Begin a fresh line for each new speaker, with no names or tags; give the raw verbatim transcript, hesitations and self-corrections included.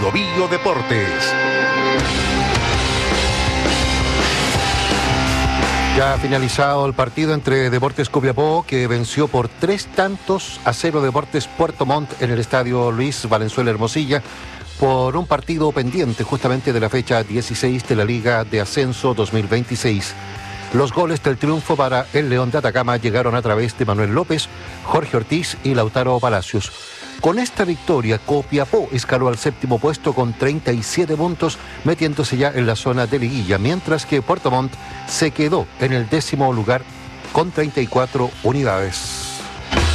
Bio Bio Deportes.
Ya ha finalizado el partido entre Deportes Copiapó, que venció por tres tantos a cero Deportes Puerto Montt en el estadio Luis Valenzuela Hermosilla, por un partido pendiente justamente de la fecha dieciséis de la Liga de Ascenso dos mil veintiséis. Los goles del triunfo para el León de Atacama llegaron a través de Manuel López, Jorge Ortiz y Lautaro Palacios. Con esta victoria, Copiapó escaló al séptimo puesto con treinta y siete puntos, metiéndose ya en la zona de liguilla, mientras que Puerto Montt se quedó en el décimo lugar con treinta y cuatro unidades.